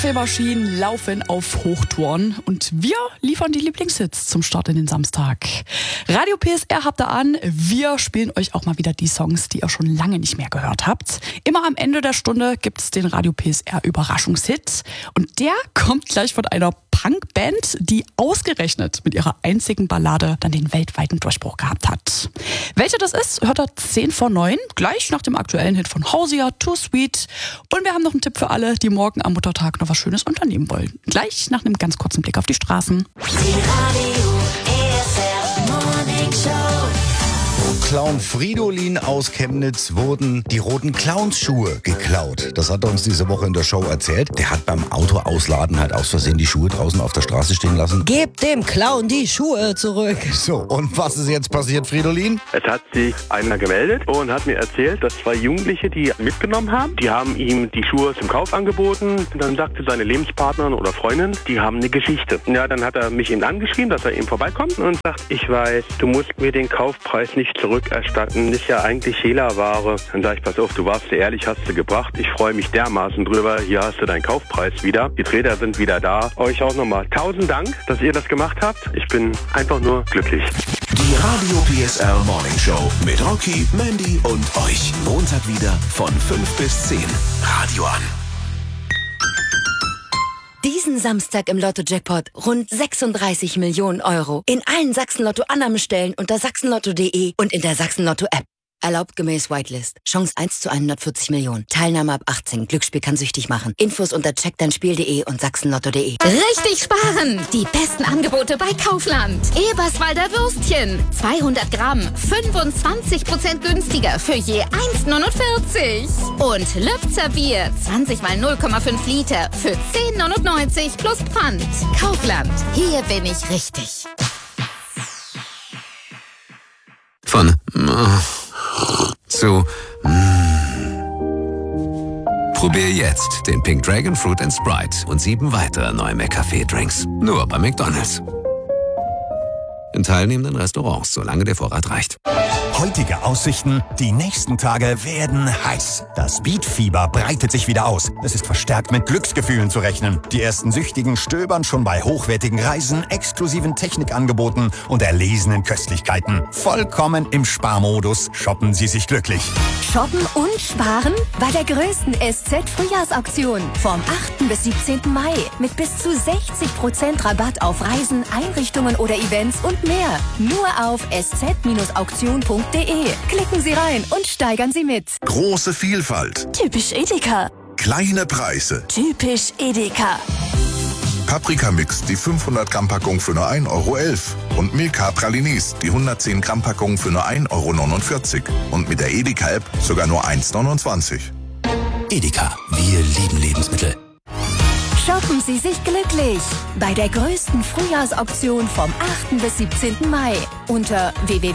Kaffeemaschinen laufen auf Hochtouren und wir liefern die Lieblingshits zum Start in den Samstag. Radio PSR habt ihr an. Wir spielen euch auch mal wieder die Songs, die ihr schon lange nicht mehr gehört habt. Immer am Ende der Stunde gibt's den Radio PSR Überraschungshit und der kommt gleich von einer Punkband, die ausgerechnet mit ihrer einzigen Ballade dann den weltweiten Durchbruch gehabt hat. Welcher das ist, hört ihr 10:09, gleich nach dem aktuellen Hit von Hausia, Too Sweet. Und wir haben noch einen Tipp für alle, die morgen am Muttertag noch was Schönes unternehmen wollen. Gleich nach einem ganz kurzen Blick auf die Straßen. Die Radio PSR Morning Show. Clown Fridolin aus Chemnitz wurden die roten Clownsschuhe geklaut. Das hat er uns diese Woche in der Show erzählt. Der hat beim Autoausladen halt aus Versehen die Schuhe draußen auf der Straße stehen lassen. Gebt dem Clown die Schuhe zurück. So, und was ist jetzt passiert, Fridolin? Es hat sich einer gemeldet und hat mir erzählt, dass 2 Jugendliche die mitgenommen haben. Die haben ihm die Schuhe zum Kauf angeboten. Und dann sagte seine Lebenspartnerin oder Freundin, die haben eine Geschichte. Ja, dann hat er mich eben angeschrieben, dass er eben vorbeikommt und sagt, ich weiß, du musst mir den Kaufpreis nicht zurückerstatten. Ist ja eigentlich Hehlerware. Dann sage ich, pass auf, du warst sehr ehrlich, hast du gebracht. Ich freue mich dermaßen drüber. Hier hast du deinen Kaufpreis wieder. Die Träder sind wieder da. Euch auch nochmal 1000 Dank, dass ihr das gemacht habt. Ich bin einfach nur glücklich. Die Radio PSR Morning Show mit Rocky, Mandy und euch. Montag wieder von 5 bis 10. Radio an. Diesen Samstag im Lotto-Jackpot rund 36 Millionen Euro. In allen Sachsen-Lotto-Annahmestellen unter sachsenlotto.de und in der Sachsen-Lotto-App. Erlaubt gemäß Whitelist. Chance 1 zu 140 Millionen. Teilnahme ab 18. Glücksspiel kann süchtig machen. Infos unter checkdeinspiel.de und sachsenlotto.de. Richtig sparen! Die besten Angebote bei Kaufland. Eberswalder Würstchen. 200 Gramm. 25% günstiger für je 1,49. Und Lübzer Bier. 20 mal 0,5 Liter für 10,99 plus Pfand. Kaufland. Hier bin ich richtig. Von zu Probier jetzt den Pink Dragon Fruit & Sprite und 7 weitere neue McCafé-Drinks. Nur bei McDonald's. In teilnehmenden Restaurants, solange der Vorrat reicht. Heutige Aussichten, die nächsten Tage werden heiß. Das Beatfieber breitet sich wieder aus. Es ist verstärkt mit Glücksgefühlen zu rechnen. Die ersten Süchtigen stöbern schon bei hochwertigen Reisen, exklusiven Technikangeboten und erlesenen Köstlichkeiten. Vollkommen im Sparmodus shoppen Sie sich glücklich. Shoppen und sparen bei der größten SZ-Frühjahrsauktion vom 8. bis 17. Mai mit bis zu 60% Rabatt auf Reisen, Einrichtungen oder Events und mehr. Nur auf sz-auktion.de. Klicken Sie rein und steigern Sie mit. Große Vielfalt. Typisch Edeka. Kleine Preise. Typisch Edeka. Paprika-Mix, die 500 Gramm Packung für nur 1,11 € und Milka Pralinis, die 110 Gramm Packung für nur 1,49 € und mit der Edeka-App sogar nur 1,29 €. Edeka, wir lieben Lebensmittel. Shoppen Sie sich glücklich bei der größten Frühjahrsauktion vom 8. bis 17. Mai unter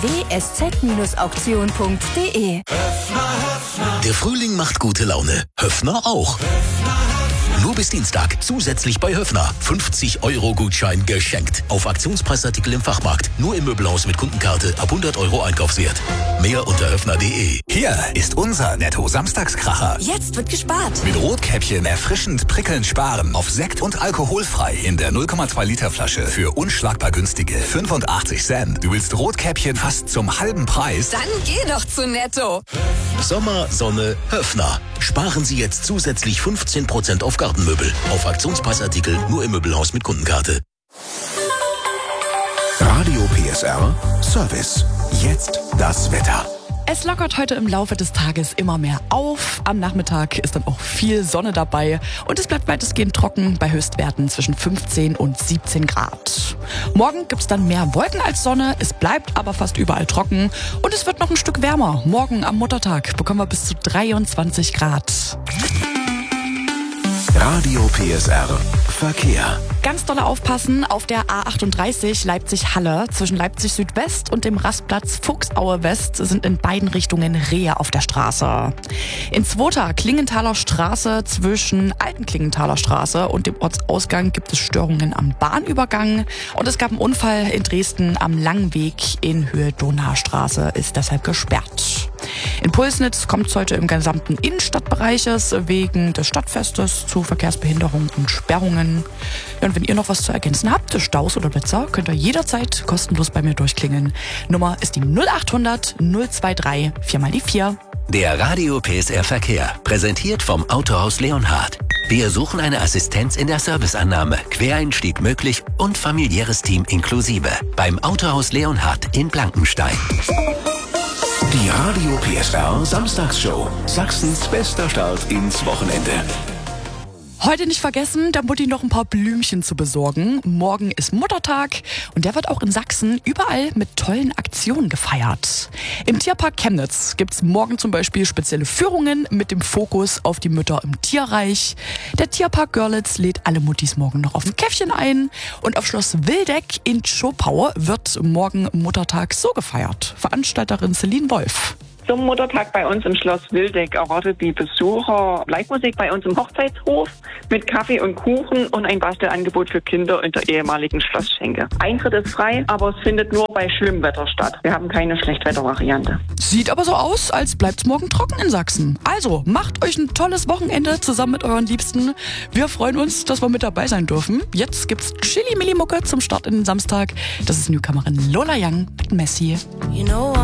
www.sz-auktion.de. Der Frühling macht gute Laune. Höffner auch. Nur bis Dienstag zusätzlich bei Höffner 50-€-Gutschein geschenkt. Auf Aktionspreisartikel im Fachmarkt. Nur im Möbelhaus mit Kundenkarte ab 100 € Einkaufswert. Mehr unter höffner.de. Hier ist unser Netto-Samstagskracher. Jetzt wird gespart. Mit Rotkäppchen erfrischend prickelnd sparen. Auf Sekt und alkoholfrei in der 0,2 Liter Flasche für unschlagbar günstige 85 Cent. Du willst Rotkäppchen fast zum halben Preis? Dann geh doch zu Netto. Sommer, Sonne, Höffner. Sparen Sie jetzt zusätzlich 15% auf Gartenmöbel. Auf Aktionspreisartikel nur im Möbelhaus mit Kundenkarte. Radio PSR Service. Jetzt das Wetter. Es lockert heute im Laufe des Tages immer mehr auf. Am Nachmittag ist dann auch viel Sonne dabei und es bleibt weitestgehend trocken bei Höchstwerten zwischen 15 und 17 Grad. Morgen gibt's dann mehr Wolken als Sonne, es bleibt aber fast überall trocken und es wird noch ein Stück wärmer. Morgen am Muttertag bekommen wir bis zu 23 Grad. Radio PSR Verkehr. Ganz doll aufpassen auf der A38 Leipzig-Halle. Zwischen Leipzig Südwest und dem Rastplatz Fuchsaue West sind in beiden Richtungen Rehe auf der Straße. In Zweiter Klingenthaler Straße zwischen Alten Klingenthaler Straße und dem Ortsausgang gibt es Störungen am Bahnübergang. Und es gab einen Unfall in Dresden am Langweg in Höhe Donaustraße, ist deshalb gesperrt. In Pulsnitz kommt es heute im gesamten Innenstadtbereiches wegen des Stadtfestes zu Verkehrsbehinderungen und Sperrungen. Ja, und wenn ihr noch was zu ergänzen habt, Staus oder Blitzer, könnt ihr jederzeit kostenlos bei mir durchklingeln. Nummer ist die 0800 023 4x4. Der Radio PSR Verkehr, präsentiert vom Autohaus Leonhard. Wir suchen eine Assistenz in der Serviceannahme, Quereinstieg möglich und familiäres Team inklusive. Beim Autohaus Leonhard in Blankenstein. Die Radio PSR Samstagsshow. Sachsens bester Start ins Wochenende. Heute nicht vergessen, der Mutti noch ein paar Blümchen zu besorgen. Morgen ist Muttertag und der wird auch in Sachsen überall mit tollen Aktionen gefeiert. Im Tierpark Chemnitz gibt's morgen zum Beispiel spezielle Führungen mit dem Fokus auf die Mütter im Tierreich. Der Tierpark Görlitz lädt alle Muttis morgen noch auf ein Käffchen ein. Und auf Schloss Wildeck in Schopau wird morgen Muttertag so gefeiert. Veranstalterin Celine Wolf. Zum Muttertag bei uns im Schloss Wildeck erwartet die Besucher Live-Musik bei uns im Hochzeitshof mit Kaffee und Kuchen und ein Bastelangebot für Kinder in der ehemaligen Schlossschenke. Eintritt ist frei, aber es findet nur bei schlimmem Wetter statt. Wir haben keine Schlechtwettervariante. Sieht aber so aus, als bleibt's morgen trocken in Sachsen. Also, macht euch ein tolles Wochenende zusammen mit euren Liebsten. Wir freuen uns, dass wir mit dabei sein dürfen. Jetzt gibt's Chili-Milli-Mucke zum Start in den Samstag. Das ist Newcomerin Lola Young mit Messi. You know